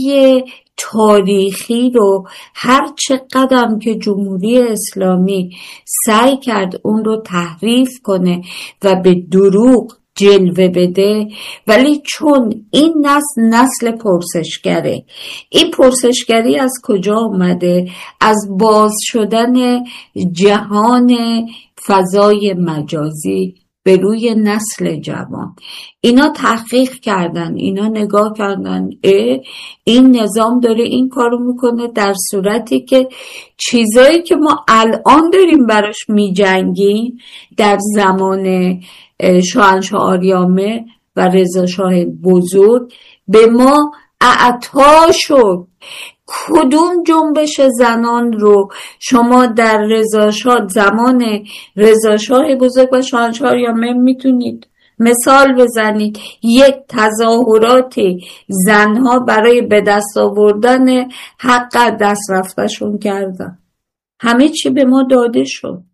تاریخی رو هر چقدر که جمهوری اسلامی سعی کرد اون رو تحریف کنه و به دروغ جلوه بده، ولی چون این نسل نسل پرسشگره، این پرسشگری از کجا اومده؟ از باز شدن جهان فضای مجازی به روی نسل جوان. اینا تحقیق کردن، اینا نگاه کردن اه این نظام داره این کارو میکنه، در صورتی که چیزایی که ما الان داریم براش میجنگیم در زمان شاهنشاه آریامه و رضا شاه بزرگ به ما اعطا شد. کدوم جنبش زنان رو شما در رضا شاه، زمان رضا شاه بزرگ و شاهنشاه آریامه میتونید مثال بزنید؟ یک تظاهراتی زنها برای به دست آوردن حق دست رفتشون کردن، همه چی به ما داده شد.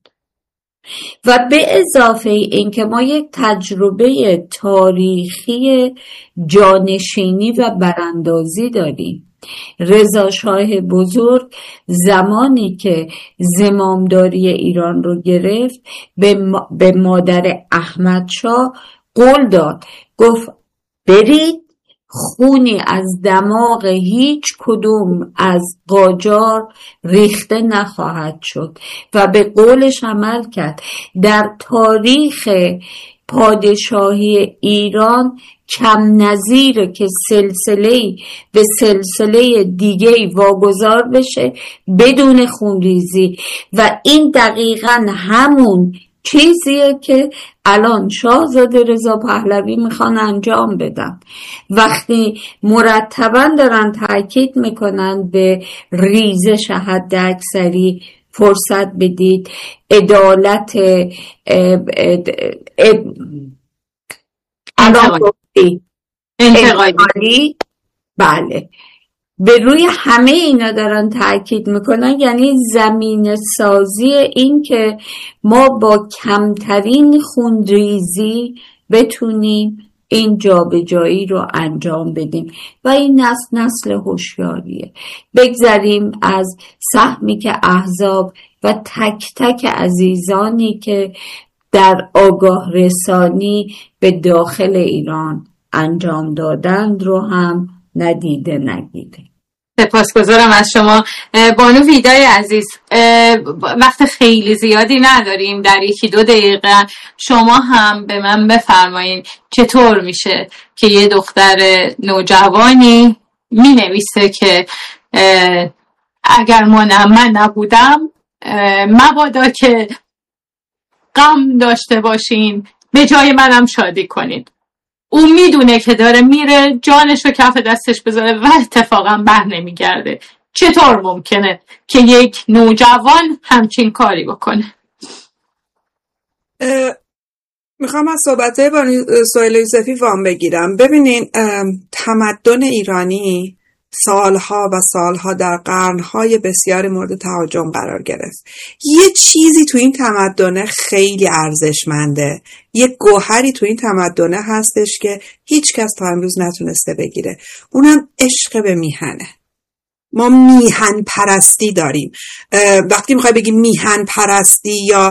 و به اضافه این که ما یک تجربه تاریخی جانشینی و براندازی داریم. رضا شاه بزرگ زمانی که زمامداری ایران رو گرفت به مادر احمد شاه قول داد، گفت برید خونی از دماغ هیچ کدوم از قاجار ریخته نخواهد شد و به قولش عمل کرد. در تاریخ پادشاهی ایران کم نظیره که سلسله‌ای به سلسله دیگه‌ای واگذار بشه بدون خونریزی و این دقیقاً همون چیزیه که الان شاهزاده رضا پهلوی میخوان انجام بدن. وقتی مرتباً دارن تاکید میکنن به ریزش حد اکثری، فرصت بدید، عدالت انتقالی، بله، به روی همه اینا دارن تاکید میکنن، یعنی زمین سازی این که ما با کمترین خونریزی بتونیم این جابجایی رو انجام بدیم و این نسل نسل هوشیاریه. بگذریم از سهمی که احزاب و تک تک عزیزانی که در آگاه رسانی به داخل ایران انجام دادند رو هم ندیده نگیده. سپاسگزارم از شما بانو ویدای عزیز. وقت خیلی زیادی نداریم، در یکی دو دقیقه شما هم به من بفرمایید چطور میشه که یه دختر نوجوانی می نویسه که اگر من من نبودم مبادا که غم داشته باشین، به جای منم شادی کنید. اون میدونه که داره میره جانش رو کف دستش بذاره و اتفاقا بر نمیگرده. چطور ممکنه که یک نوجوان همچین کاری بکنه؟ میخوام از صحبتهای بانی سهیل یوسفی وام بگیرم. ببینین تمدن ایرانی سالها و سالها در قرنهای بسیاری مورد تهاجم قرار گرفت. یه چیزی تو این تمدن خیلی ارزشمنده، یه گوهری تو این تمدن هستش که هیچ کس تا امروز نتونسته بگیره، اونم عشق به میهنه. ما میهن پرستی داریم. وقتی میخوای بگی میهن پرستی یا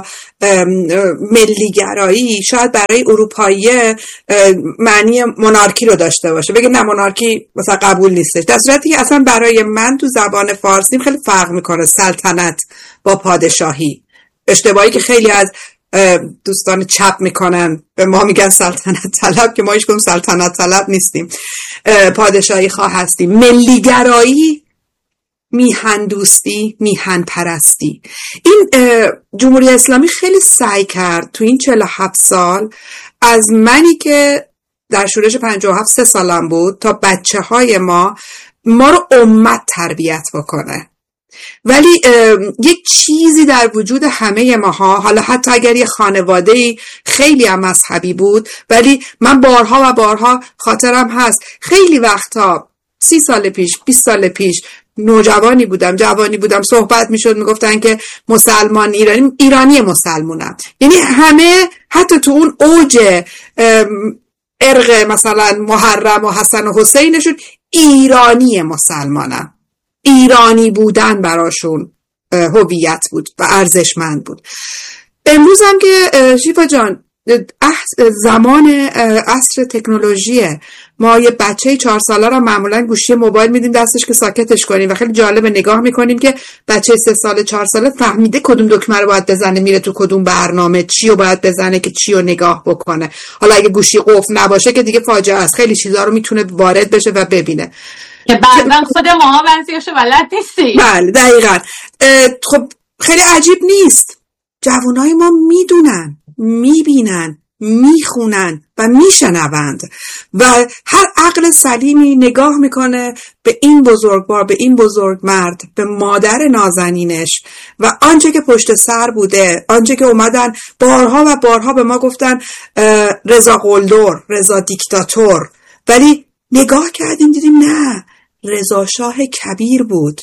ملیگرایی، شاید برای اروپایی معنی مونارکی رو داشته باشه، بگیم نه مونارکی مثلا قبول نیستش، در صورتی که اصلا برای من تو زبان فارسی خیلی فرق میکنه سلطنت با پادشاهی. اشتباهی که خیلی از دوستان چپ میکنن، به ما میگن سلطنت طلب، که ما هیچ کدوم سلطنت طلب نیستیم، پادشاهی خواه هستیم. ملیگرایی، میهن دوستی، میهن پرستی. این جمهوری اسلامی خیلی سعی کرد تو این چهل و هفت سال، از منی که در شورش پنجاه و هفت سه سالم بود تا بچه های ما ما رو امت تربیت بکنه. ولی یک چیزی در وجود همه ماها، حالا حتی اگر یه خانواده‌ای خیلی هم مذهبی بود، ولی من بارها و بارها خاطرم هست خیلی وقتا سی سال پیش، بیست سال پیش نوجوانی بودم، جوانی بودم، صحبت میشد میگفتن که مسلمان ایرانی، ایرانی مسلمونم. یعنی همه حتی تو اون اوج ارق مثلا محرم و حسن و حسینشون ایرانی مسلمانم. ایرانی بودن براشون هویت بود و ارزشمند بود. امروز هم که شیفا جان زمان عصر تکنولوژیه، ما یه بچه چهار ساله رو معمولا گوشی موبایل میدیم دستش که ساکتش کنیم و خیلی جالب نگاه میکنیم که بچه سه ساله چهار ساله فهمیده کدوم دکمه رو باید بزنه، میره تو کدوم برنامه، چی رو باید بزنه که چی رو نگاه بکنه. حالا اگه گوشی قفل نباشه که دیگه فاجعه است، خیلی چیزا رو میتونه وارد بشه و ببینه که بعداً خود ما بعضیاشو بلد نیستیم. بله دقیقاً. خب خیلی عجیب نیست، جوانای ما میدونن، میبینن، میخونن و میشنوند و هر عقل سلیمی نگاه میکنه به این بزرگوار، به این بزرگ مرد، به مادر نازنینش و آنچه که پشت سر بوده، آنچه که اومدن بارها و بارها به ما گفتن رضا قلدر، رضا دیکتاتور، ولی نگاه کردیم دیدیم نه، رضا شاه کبیر بود.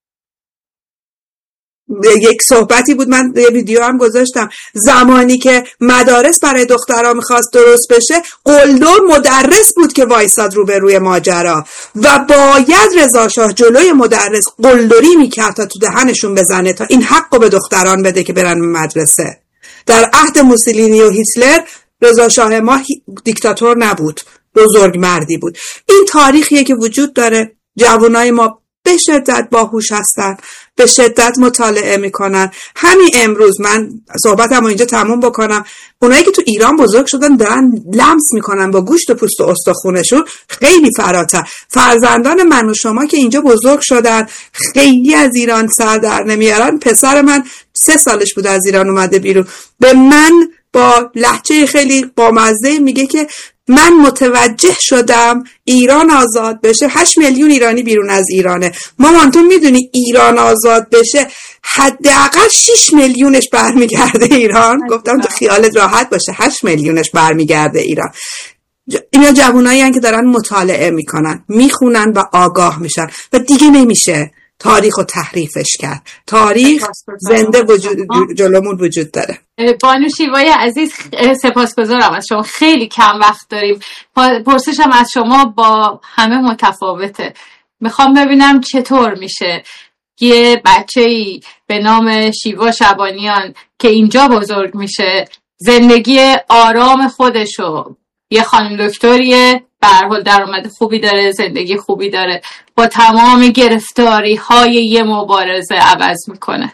یک صحبتی بود، من یه ویدیو هم گذاشتم، زمانی که مدارس برای دخترها میخواست درست بشه، قلدر مدرس بود که وایساد رو به روی ماجرا و باید رضا شاه جلوی مدرس قلدری میکرد تا تو دهنشون بزنه تا این حقو به دختران بده که برن مدرسه. در عهد موسولینی و هیتلر رضا شاه ما دیکتاتور نبود، بزرگ مردی بود. این تاریخیه که وجود داره. جوانای ما به شدت باهوش هستن، به شدت مطالعه میکنن. همین امروز من صحبتمو اینجا تموم بکنم، اونایی که تو ایران بزرگ شدن دارن لمس میکنن با گوشت و پوست و استخونشون خیلی فراتر. فرزندان من و شما که اینجا بزرگ شدن خیلی از ایران سر در نمیارن. پسر من سه سالش بود از ایران اومده بیرون، به من با لهجه خیلی بامزه میگه که من متوجه شدم ایران آزاد بشه هشت میلیون ایرانی بیرون از ایرانه. مامان تو میدونی ایران آزاد بشه حداقل شش میلیونش برمیگرده ایران؟ گفتم تو خیالت راحت باشه هشت میلیونش برمیگرده ایران. اینا جوانایی هستن که دارن مطالعه میکنن، میخونن و آگاه میشن و دیگه نمیشه تاریخ رو تحریفش کرد. تاریخ زنده وجود جلومون وجود داره. بانو شیوای عزیز سپاسگزارم از شما، خیلی کم وقت داریم. پرسشم از شما با همه متفاوته. میخوام ببینم چطور میشه یه بچه‌ای به نام شیوا شبانیان که اینجا بزرگ میشه زندگی آرام خودشو، یه خانم دکتریه به هر حال درآمد خوبی داره، زندگی خوبی داره، با تمام گرفتاری های یه مبارزه عوض میکنه.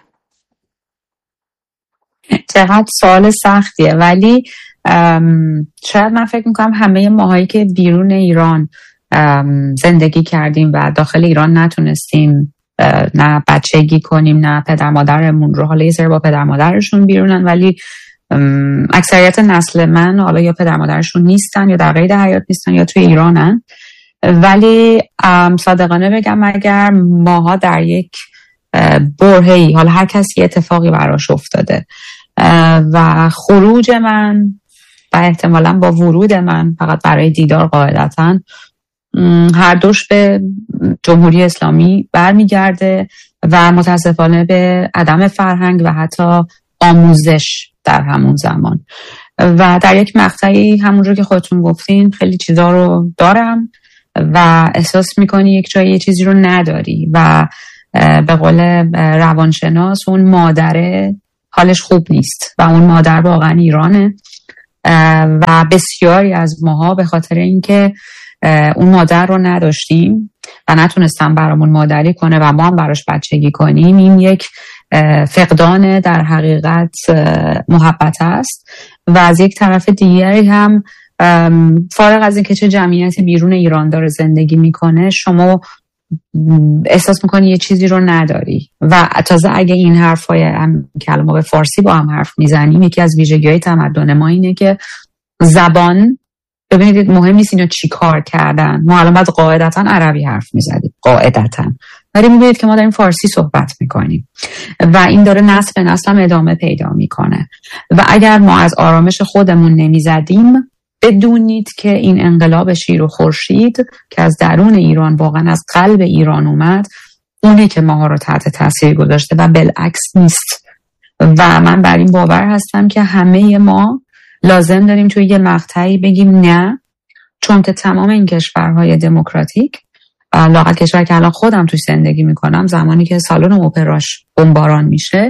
چقدر سوال سختیه، ولی شاید من فکر میکنم همه ماهایی که بیرون ایران زندگی کردیم و داخل ایران نتونستیم نه بچگی کنیم، نه پدر مادرمون رو، حالا یه سری با پدر مادرشون بیرونن ولی اکثریت نسل من حالا یا پدر مادرشون نیستن یا در قید حیات نیستن یا توی ایرانن، ولی صادقانه بگم اگر ماها در یک برهه‌ای، حالا هر کسی اتفاقی براش افتاده و خروج من و احتمالاً با ورود من فقط برای دیدار قاعدتاً هر دوش به جمهوری اسلامی برمیگرده و متاسفانه به عدم فرهنگ و حتی آموزش در همون زمان. و در یک مقطعی همونجور که خودتون گفتین خیلی چیزا رو دارم و احساس میکنی یک جایی یه چیزی رو نداری و به قول روانشناس اون مادره حالش خوب نیست و اون مادر واقعا ایرانه و بسیاری از ماها به خاطر اینکه اون مادر رو نداشتیم و نتونستم برامون مادری کنه و ما هم براش بچگی کنیم، این یک فقدان در حقیقت محبت است. و از یک طرف دیگری هم فارغ از اینکه چه جمعیتی بیرون ایران داره زندگی میکنه، شما احساس میکنی یه چیزی رو نداری. و تازه اگه این حرفای هم کلمه به فارسی با هم حرف میزنیم، یکی از ویژگی‌های تمدن ما اینه که زبان، ببینید مهم نیست اینا چی کار کردن، ما الان بعد قاعدتاً عربی حرف میزدیم قاعدتاً، ولی میبینید که ما داریم فارسی صحبت میکنیم و این داره نسل به نسل هم ادامه پیدا میکنه. و اگر ما از آرامش خودمون نمیزدیم، بدونید که این انقلاب شیر و خورشید که از درون ایران، واقعا از قلب ایران اومد، اونه که ماها رو تحت تاثیر گذاشته و بالعکس نیست. و من بر این باور هستم که همه ما لازم داریم توی یه مقطعی بگیم نه، چون که تمام این کشورهای دموکراتیک، لااقل کشور که الان خودم توی زندگی میکنم، زمانی که سالن اپراش بمباران میشه،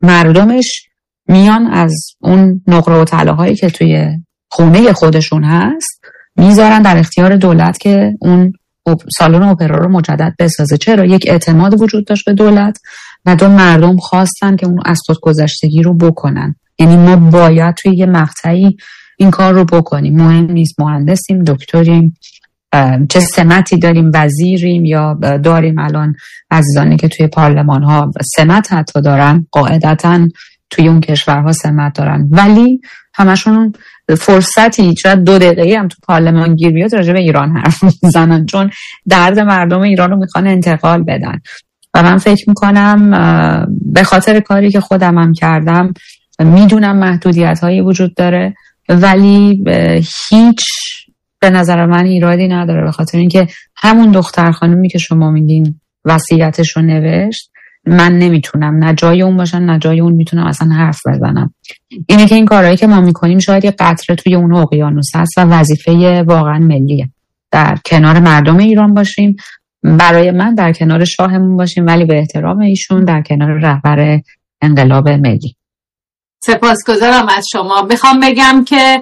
مردمش میان از اون نقره و طلاهایی که توی خونه خودشون هست میذارن در اختیار دولت که اون سالن اپرا رو مجدد بسازه. چرا؟ یک اعتماد وجود داشت به دولت و دو مردم خواستن که اون از خودگذشتگی رو بکنن. یعنی ما باید توی یه مقطعی این کار رو بکنیم. مهم نیست مهندسیم، دکتریم، چه سمتی داریم، وزیریم یا داریم. الان عزیزانی که توی پارلمان ها سمت حتی دارن، قاعدتاً توی اون کشورها سمت دارن، ولی همشون فرصتی شاید دو دقیقه‌ای هم تو پارلمان گیر بیاد راجع به ایران حرف میزنن، چون درد مردم ایران رو میخوان انتقال بدن. و من فکر میکنم به خاطر کاری که خودم هم کردم میدونم محدودیت هایی وجود داره، ولی هیچ به نظر من ایرادی نداره، به خاطر اینکه همون دختر خانومی که شما میگین وصیتش رو نوشت، من نمیتونم نه جای اون باشم نه جای اون میتونم اصلا حرف بزنم. اینه که این کارهایی که ما میکنیم شاید یه قطره توی اون اقیانوس هست و وظیفه واقعا ملیه در کنار مردم ایران باشیم. برای من در کنار شاهمون باشیم، ولی به احترام ایشون در کنار رهبر انقلاب ملی. سپاسگزارم از شما. میخوام بگم که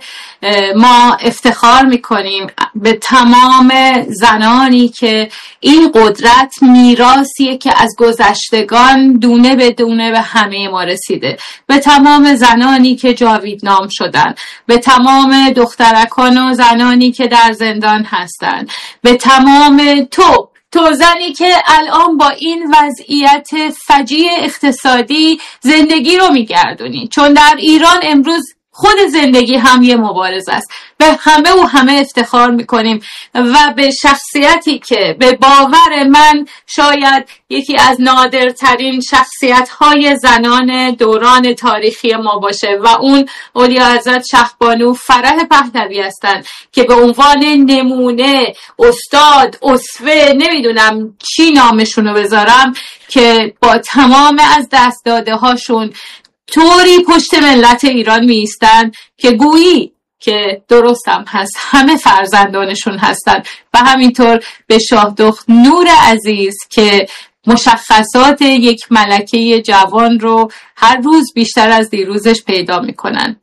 ما افتخار میکنیم به تمام زنانی که این قدرت میراثیه که از گذشتگان دونه به دونه به همه ما رسیده، به تمام زنانی که جاویدنام شدن، به تمام دخترکان و زنانی که در زندان هستن، به تمام تو تو زنی که الان با این وضعیت فجیع اقتصادی زندگی رو میگردونی، چون در ایران امروز خود زندگی هم یه مبارزه است. به همه و همه افتخار میکنیم و به شخصیتی که به باور من شاید یکی از نادرترین شخصیت‌های زنان دوران تاریخی ما باشه و اون اولیاءحضرت شهبانو فرح پهلوی هستن که به عنوان نمونه، استاد، اسوه، نمیدونم چی نامشونو بذارم، که با تمام از دست داده هاشون طوری پشت ملت ایران میستن که گویی که درستم هست همه فرزندانشون هستن. و همینطور به شاهدخت نور عزیز که مشخصات یک ملکه جوان رو هر روز بیشتر از دیروزش پیدا میکنن.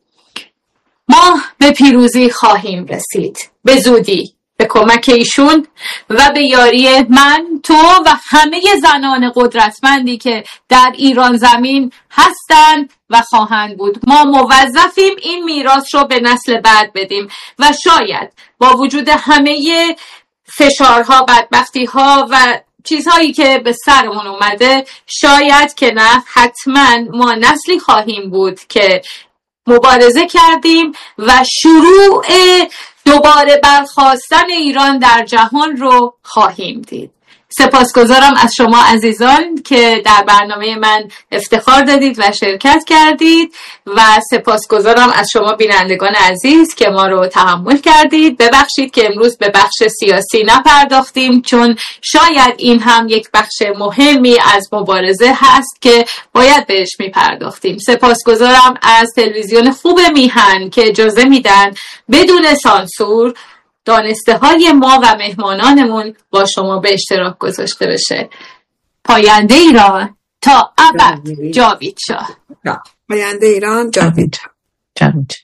ما به پیروزی خواهیم رسید به زودی، به کمک ایشون و به یاری من، تو و همه زنان قدرتمندی که در ایران زمین هستند و خواهند بود. ما موظفیم این میراث رو به نسل بعد بدیم و شاید با وجود همه فشارها، بدبختیها و چیزهایی که به سرمون اومده، شاید که نه، حتما ما نسلی خواهیم بود که مبارزه کردیم و شروع دوباره برخاستن ایران در جهان رو خواهیم دید. سپاسگزارم از شما عزیزان که در برنامه من افتخار دادید و شرکت کردید و سپاسگزارم از شما بینندگان عزیز که ما رو تحمل کردید. ببخشید که امروز به بخش سیاسی نپرداختیم، چون شاید این هم یک بخش مهمی از مبارزه هست که باید بهش میپرداختیم. سپاسگزارم از تلویزیون خوب میهن که اجازه میدن بدون سانسور دانسته های ما و مهمانانمون با شما به اشتراک گذاشته بشه. پاینده ایران تا ابد جاوید شاه. پاینده ایران جاوید شاه. جاوید